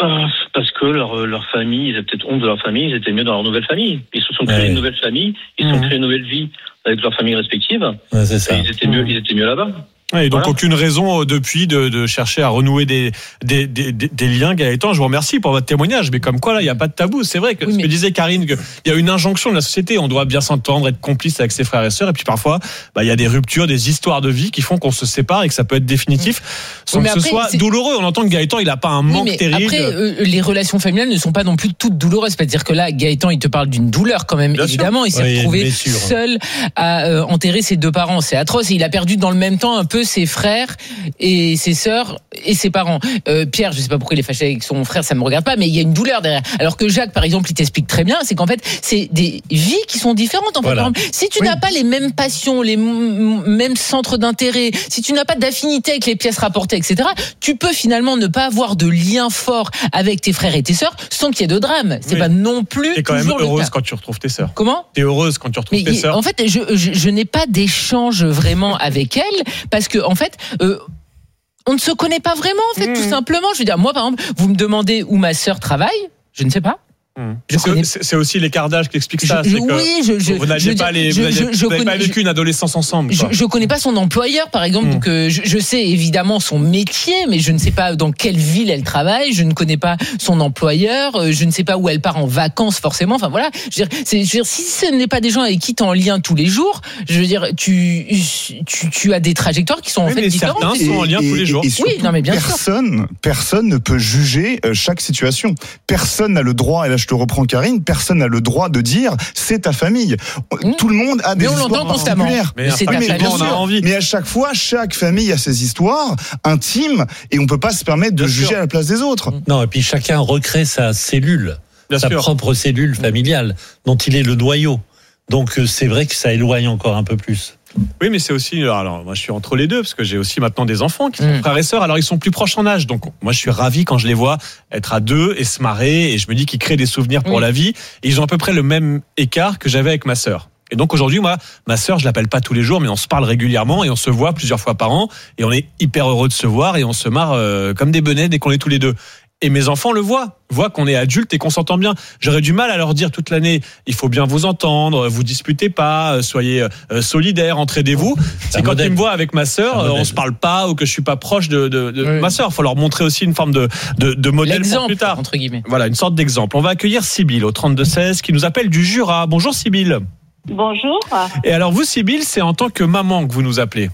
Euh, parce que leur, leur famille, ils avaient peut-être honte de leur famille, ils étaient mieux dans leur nouvelle famille. Ils se sont créés ouais. une nouvelle famille, ils se sont créés une nouvelle vie avec leur famille respective. Ouais, c'est ça. Et ils étaient mieux, ils étaient mieux là-bas. Et donc Voilà. aucune raison euh, depuis de, de chercher à renouer des, des, des, des, des liens. Gaëtan, je vous remercie pour votre témoignage, mais comme quoi là, il n'y a pas de tabou. C'est vrai que Oui, ce mais- que disait Karine, qu'il y a une injonction de la société, on doit bien s'entendre, être complice avec ses frères et sœurs, et puis parfois, bah, il y a des ruptures, des histoires de vie qui font qu'on se sépare et que ça peut être définitif, sans Oui, mais que ce après, soit c'est- douloureux. On entend que Gaëtan, il n'a pas un Oui, manque mais terrible. après, euh, les relations familiales ne sont pas non plus toutes douloureuses. C'est-à-dire que là, Gaëtan, il te parle d'une douleur quand même. Bien Évidemment, sûr. il s'est Ouais, il y a une retrouvé blessure. seul à euh, enterrer ses deux parents. C'est atroce. Et il a perdu dans le même temps un peu ses frères et ses sœurs et ses parents. Euh, Pierre, je sais pas pourquoi il est fâché avec son frère, ça me regarde pas, mais il y a une douleur derrière. Alors que Jacques, par exemple, il t'explique très bien, c'est qu'en fait, c'est des vies qui sont différentes. En fait, Voilà. Par exemple, si tu n'as pas les mêmes passions, les m- mêmes centres d'intérêt, si tu n'as pas d'affinité avec les pièces rapportées, et cetera, tu peux finalement ne pas avoir de lien fort avec tes frères et tes sœurs sans qu'il y ait de drame. C'est Oui. pas non plus T'es quand même toujours le heureuse cas. quand tu retrouves tes sœurs. Comment? T'es heureuse quand tu retrouves Mais tes il- sœurs. en fait, je, je, je n'ai pas d'échange vraiment avec elle parce que en fait. Euh, on ne se connaît pas vraiment, en fait, Mmh. tout simplement. Je veux dire, moi, par exemple, vous me demandez où ma sœur travaille, je ne sais pas. Je C'est- connais- C'est c'est aussi l'écart d'âge qui explique ça. Je- je- c'est que oui, je- je- vous je n'aviez veux pas, dire, les, je- vous n'aviez- je- je vous n'avez pas connais- vécu une adolescence ensemble. Je, quoi. je connais pas son employeur, par exemple, Mm. donc euh, je, je sais évidemment son métier, mais je ne sais pas dans quelle ville elle travaille, je ne connais pas son employeur, euh, je ne sais pas où elle part en vacances forcément. Enfin voilà, je veux dire, c'est, je veux dire, si ce n'est pas des gens avec qui tu es en lien tous les jours, je veux dire, tu, tu, tu as des trajectoires qui sont en Oui, fait mais différentes. certains Et- sont en lien tous les jours. Et surtout, Oui, non, mais bien sûr. personne, personne ne peut juger euh, chaque situation. Personne n'a le droit, et là je te reprends Karine, personne n'a le droit de dire c'est ta famille. Mmh. Tout le monde a des Mais on histoires l'entend constamment. particulières. Mais c'est après, ta mais famille. bien on a sûr. envie. Mais à chaque fois, chaque famille a ses histoires intimes et on peut pas se permettre de Bien juger sûr. à la place des autres. Non, et puis chacun recrée sa cellule, Bien sa sûr. propre cellule familiale, dont il est le noyau. Donc euh, c'est vrai que ça éloigne encore un peu plus. Oui, mais c'est aussi. Alors, alors, moi, je suis entre les deux parce que j'ai aussi maintenant des enfants qui sont Mm. frères et sœurs. Alors, ils sont plus proches en âge. Donc, moi, je suis ravi quand je les vois être à deux et se marrer. Et je me dis qu'ils créent des souvenirs pour Oui. la vie. Et ils ont à peu près le même écart que j'avais avec ma sœur. Et donc, aujourd'hui, moi, ma sœur, je l'appelle pas tous les jours, mais on se parle régulièrement et on se voit plusieurs fois par an. Et on est hyper heureux de se voir et on se marre euh, comme des benets dès qu'on est tous les deux. Et mes enfants le voient, voient qu'on est adultes et qu'on s'entend bien. J'aurais du mal à leur dire toute l'année, il faut bien vous entendre, vous disputez pas, euh, soyez euh, solidaires, entraidez-vous. C'est un quand modèle. ils me voient avec ma sœur, C'est un euh, on modèle. se parle pas ou que je suis pas proche de, de, de Oui. ma sœur. Il faut leur montrer aussi une forme de, de, de modèle pour L'exemple, plus tard. entre guillemets. Voilà, une sorte d'exemple. On va accueillir Sybille au trente-deux seize qui nous appelle du Jura. Bonjour Sybille. Bonjour. Et alors vous Sybille, c'est en tant que maman que vous nous appelez.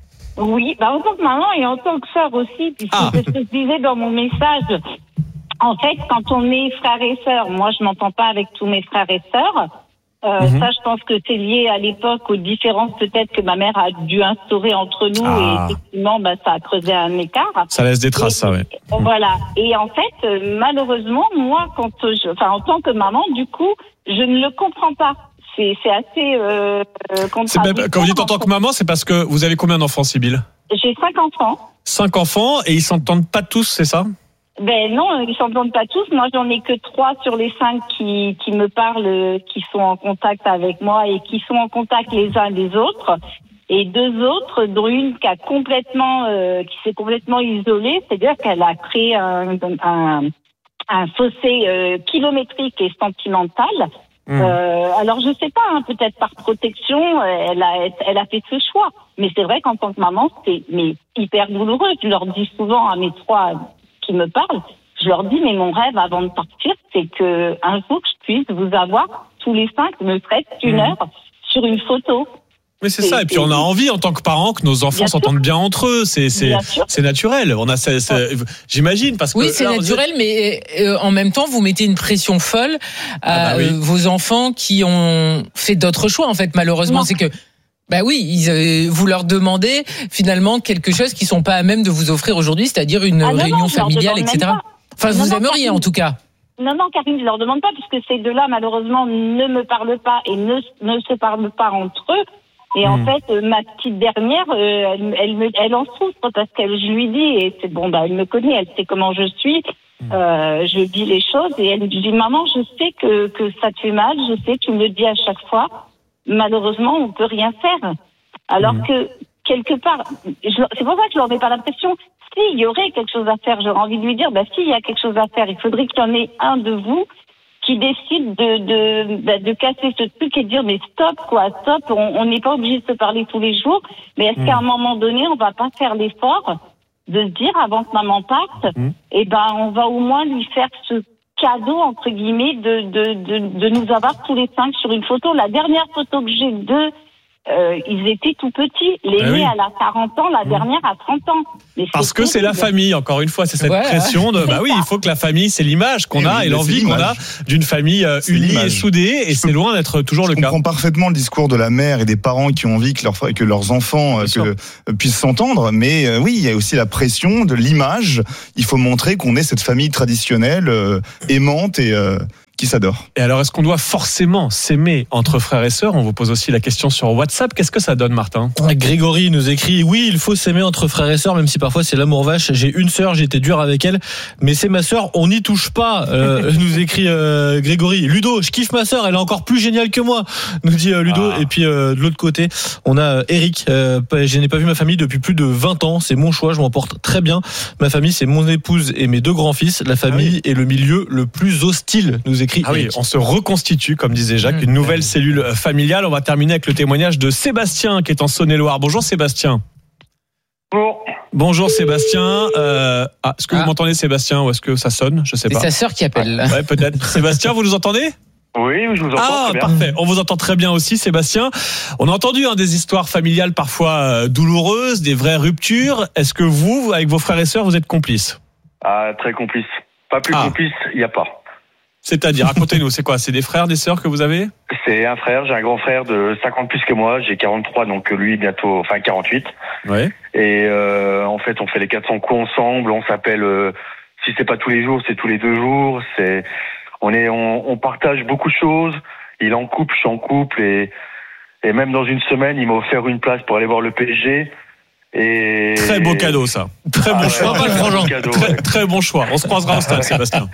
Oui, bah en tant que maman et en tant que sœur aussi, puisque Ah. c'est ce que je disais dans mon message. En fait, quand on est frères et sœurs, moi je m'entends pas avec tous mes frères et sœurs. Euh, Mhm. Ça, je pense que c'est lié à l'époque aux différences peut-être que ma mère a dû instaurer entre nous Ah. et effectivement, bah, ça a creusé un écart. Ça laisse des traces, ça, ouais. Voilà. Et en fait, euh, malheureusement, moi, quand je, enfin, en tant que maman, du coup, je ne le comprends pas. C'est, c'est assez euh, C'est contradictoire. même- quand vous dites en tant que maman, c'est parce que vous avez combien d'enfants, Sybille? J'ai cinq enfants. Cinq enfants et ils s'entendent pas tous, c'est ça? Ben non, ils s'entendent pas tous. Moi, j'en ai que trois sur les cinq qui, qui me parlent, qui sont en contact avec moi et qui sont en contact les uns des autres. Et deux autres, dont une qui a complètement, euh, qui s'est complètement isolée, c'est-à-dire qu'elle a créé un, un, un fossé euh, kilométrique et sentimental. Mmh. Euh, alors je sais pas, hein, peut-être par protection, euh, elle a, elle a fait ce choix. Mais c'est vrai qu'en tant que maman, c'est mais hyper douloureux. Je leur dis souvent à mes trois qui me parlent, je leur dis mais mon rêve avant de partir, c'est que un jour je puisse vous avoir tous les cinq, ne serait-ce qu'une Mmh. heure sur une photo. Mais c'est Et- ça. Et puis on a envie en tant que parents que nos enfants Bien sûr. s'entendent bien entre eux. C'est c'est Bien sûr. c'est naturel. On a c'est- c'est- j'imagine parce que Oui, c'est là, on disait- naturel, mais euh, en même temps, vous mettez une pression folle à Ah bah oui. euh, vos enfants qui ont fait d'autres choix. En fait, malheureusement, Non. c'est que. Bah oui, ils, euh, vous leur demandez finalement quelque chose qu'ils sont pas à même de vous offrir aujourd'hui, c'est-à-dire une Ah non, non, réunion je leur familiale, demande et cetera. même pas. Enfin, Non, vous non, aimeriez Karine. en tout cas. Non, non, Karine, je leur demande pas puisque ces deux-là, malheureusement, ne me parlent pas et ne, ne se parlent pas entre eux. Et en Hmm. fait, euh, ma petite dernière, euh, elle, elle, me, elle en souffre parce qu'elle, je lui dis, et c'est bon, bah, elle me connaît, elle sait comment je suis. Euh, je dis les choses et elle me dit, maman, je sais que, que ça te fait mal, je sais, tu me le dis à chaque fois. Malheureusement, on peut rien faire. Alors Hmm. que quelque part, je, c'est pour ça que je leur mets pas l'impression. S'il y aurait quelque chose à faire, j'aurais envie de lui dire, bah, s'il y a quelque chose à faire, il faudrait qu'il y en ait un de vous qui décide de, de, bah, de casser ce truc et de dire, mais stop, quoi, stop, on n'est pas obligé de se parler tous les jours, mais est-ce mmh. qu'à un moment donné, on va pas faire l'effort de se dire, avant que maman parte, mmh. eh ben, on va au moins lui faire ce cadeau, entre guillemets, de, de, de, de nous avoir tous les cinq sur une photo. La dernière photo que j'ai d'eux, Euh, ils étaient tout petits. L'aîné, ah oui. elle a quarante ans, la dernière a trente ans. Mais Parce que c'est la famille, encore une fois, c'est cette ouais, pression de, bah oui, il faut que la famille, c'est l'image qu'on et a oui, et l'envie qu'on a d'une famille unie et soudée, et c'est loin d'être toujours le cas. Je comprends parfaitement le discours de la mère et des parents qui ont envie que, leur, que leurs enfants que, puissent s'entendre, mais euh, oui, il y a aussi la pression de l'image. Il faut montrer qu'on est cette famille traditionnelle, euh, aimante et... Euh, qui s'adore. Et alors, est-ce qu'on doit forcément s'aimer entre frères et sœurs ? On vous pose aussi la question sur WhatsApp. Qu'est-ce que ça donne, Martin ? Grégory nous écrit, oui, il faut s'aimer entre frères et sœurs, même si parfois c'est l'amour vache. J'ai une sœur, j'ai été dur avec elle, mais c'est ma sœur, on n'y touche pas, euh, nous écrit euh, Grégory. Ludo, je kiffe ma sœur, elle est encore plus géniale que moi, nous dit euh, Ludo. Ah. Et puis euh, de l'autre côté, on a Eric. Euh, je n'ai pas vu ma famille depuis plus de vingt ans, c'est mon choix, je m'en porte très bien. Ma famille, c'est mon épouse et mes deux grands-fils. La famille ah oui. est le milieu le plus hostile, nous écrit Ah oui, on se reconstitue, comme disait Jacques, une nouvelle cellule familiale. On va terminer avec le témoignage de Sébastien, qui est en Saône-et-Loire. Bonjour Sébastien. Bonjour. Bonjour Sébastien. Euh... Ah, est-ce que ah. vous m'entendez Sébastien, ou est-ce que ça sonne ? Je sais pas. C'est sa sœur qui appelle. Ouais, peut-être. Sébastien, vous nous entendez ? Oui, je vous entends ah, très bien. Parfait. On vous entend très bien aussi, Sébastien. On a entendu hein, des histoires familiales parfois euh, douloureuses, des vraies ruptures. Est-ce que vous, avec vos frères et sœurs, vous êtes complices ? Ah, très complices. Pas plus ah. complices, il n'y a pas. C'est-à-dire, racontez-nous, c'est quoi ? C'est des frères, des sœurs que vous avez ? C'est un frère, j'ai un grand frère de cinquante plus que moi, j'ai quarante-trois, donc lui bientôt, enfin quarante-huit. Ouais. Et euh, en fait, on fait les quatre cents coups ensemble, on s'appelle, euh, si c'est pas tous les jours, c'est tous les deux jours. C'est, on est, on, on partage beaucoup de choses. Il est en couple, je suis en couple, et et même dans une semaine, il m'a offert une place pour aller voir le P S G. Et... Très beau cadeau, ça. Très bon ah, choix. Ouais, très, bon cadeau, très, ouais. très bon choix. On se croisera au stade, Sébastien.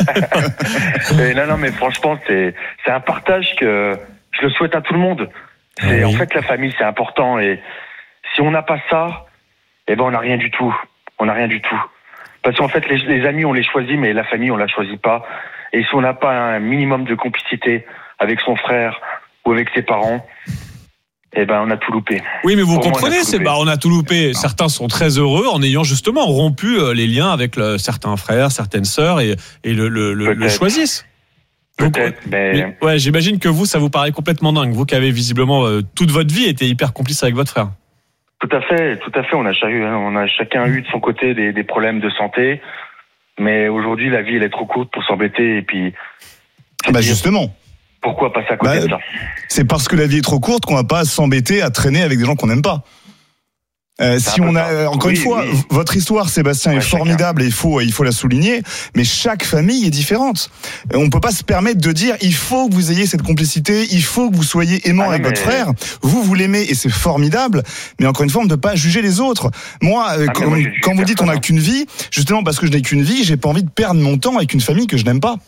Et non, non, mais franchement, c'est, c'est un partage que je le souhaite à tout le monde. C'est, oui. En fait, la famille, c'est important. Et si on n'a pas ça, eh ben, on n'a rien du tout. On n'a rien du tout. Parce qu'en fait, les, les amis, on les choisit, mais la famille, on la choisit pas. Et si on n'a pas un minimum de complicité avec son frère ou avec ses parents, eh ben, on a tout loupé. Oui, mais vous Pour comprenez, moi, c'est, bah, on a tout loupé. Non. Certains sont très heureux en ayant justement rompu les liens avec le, certains frères, certaines sœurs et, et le, le, le, le choisissent. Peut-être, Donc, mais... mais... Ouais, j'imagine que vous, ça vous paraît complètement dingue. Vous qui avez visiblement euh, toute votre vie été hyper complice avec votre frère. Tout à fait, tout à fait. On a, on a chacun eu de son côté des, des problèmes de santé. Mais aujourd'hui, la vie, elle est trop courte pour s'embêter. Et puis. Bah, justement. Pourquoi passer à côté bah, de ça ? C'est parce que la vie est trop courte qu'on va pas s'embêter à traîner avec des gens qu'on n'aime pas. Euh, si on a, encore oui, une fois, oui. votre histoire, Sébastien, ouais, est formidable chacun. et il faut, il faut la souligner, mais chaque famille est différente. On peut pas se permettre de dire, il faut que vous ayez cette complicité, il faut que vous soyez aimant ah, avec mais... votre frère. Vous, vous l'aimez et c'est formidable, mais encore une fois, on ne peut pas juger les autres. Moi, ah, quand, moi quand vous dites on n'a qu'une vie, justement parce que je n'ai qu'une vie, j'ai pas envie de perdre mon temps avec une famille que je n'aime pas.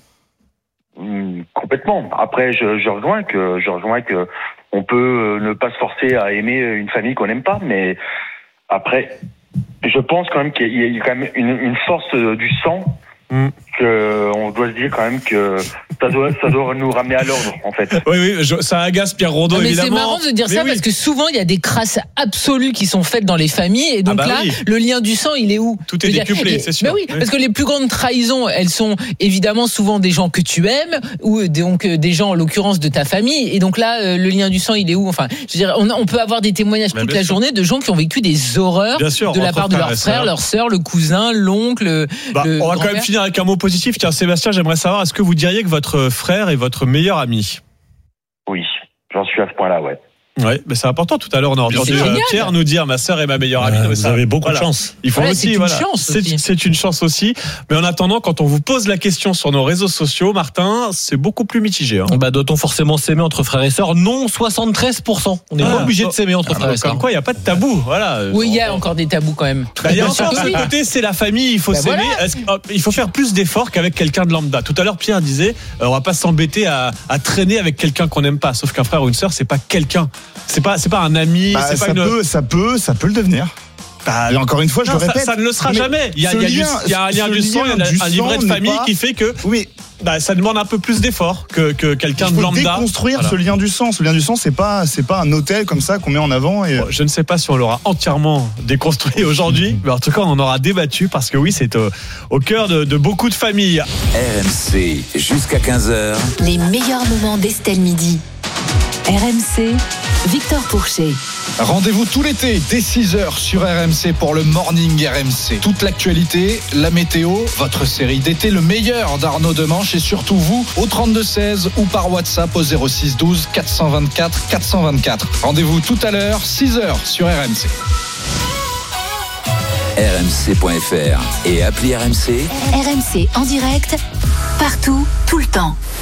Mmh, complètement. Après, je, je rejoins que, je rejoins que on peut ne pas se forcer à aimer une famille qu'on n'aime pas, mais après, je pense quand même qu'il y a quand même une, une force du sang mm. que on doit se dire quand même que ça doit, ça doit nous ramener à l'ordre, en fait. Oui, oui, je, ça agace Pierre Rondeau, non, mais évidemment. C'est marrant de dire mais ça oui. parce que souvent, il y a des crasses absolues qui sont faites dans les familles. Et donc ah bah là, oui. le lien du sang, il est où ? Tout est décuplé, c'est sûr. Mais oui, oui, parce que les plus grandes trahisons, elles sont évidemment souvent des gens que tu aimes ou donc des gens, en l'occurrence, de ta famille. Et donc là, le lien du sang, il est où ? Enfin, je veux dire, on, on peut avoir des témoignages mais toute la sûr. journée de gens qui ont vécu des horreurs sûr, de la part de leurs frères, leurs sœurs, le cousin, l'oncle. Bah, le on va quand même finir avec un mot positif. Tiens, Sébastien, j'aimerais savoir, est-ce que vous diriez que votre frère est votre meilleur ami ? Oui, j'en suis à ce point-là, ouais. Ouais, mais c'est important. Tout à l'heure, on a entendu Pierre nous dire ma sœur est ma meilleure amie. Euh, vous ça, avez beaucoup voilà. de chance. Il faut ouais, aussi, c'est une voilà. chance c'est, aussi. c'est une chance aussi. Mais en attendant, quand on vous pose la question sur nos réseaux sociaux, Martin, c'est beaucoup plus mitigé. Hein. Bah, doit-on forcément s'aimer entre frères et sœurs ? Non, soixante-treize pour cent. On n'est ah, pas obligé de s'aimer entre ah, frères et sœurs. Comme quoi, il n'y a pas de tabou. Voilà. Oui, il y a encore des tabous quand même. Bah, il y a encore ce côté, c'est la famille, il faut bah, s'aimer. Voilà. Il faut faire plus d'efforts qu'avec quelqu'un de lambda. Tout à l'heure, Pierre disait, on va pas s'embêter à, à traîner avec quelqu'un qu'on n'aime pas. Sauf qu'un frère ou une sœur, c'est pas quelqu'un c'est pas, c'est pas un ami. Bah, c'est pas ça, une... peut, ça peut, ça peut le devenir. Bah, et encore une fois, je non, le répète. Ça, ça ne le sera jamais. Il y a, il y a, lien, du, il y a un lien du sang, il y a un livret de famille pas... qui fait que. Oui. Bah, ça demande un peu plus d'effort que, que quelqu'un de lambda. Il faut déconstruire voilà. ce lien du sang. Ce lien du sang, c'est pas, c'est pas un hôtel comme ça qu'on met en avant. Et... Bon, je ne sais pas si on l'aura entièrement déconstruit aujourd'hui, mais en tout cas, on en aura débattu parce que oui, c'est au, au cœur de, de beaucoup de familles. R M C, jusqu'à quinze heures. Les meilleurs moments d'Estelle Midi. R M C, Victor Pourchet. Rendez-vous tout l'été dès six heures sur R M C pour le Morning R M C. Toute l'actualité, la météo, votre série d'été, le meilleur d'Arnaud Demanche et surtout vous au trente-deux seize ou par WhatsApp au zéro six douze quatre cent vingt-quatre quatre cent vingt-quatre. Rendez-vous tout à l'heure, six heures sur R M C. R M C point F R et appli R M C. R M C en direct, partout, tout le temps.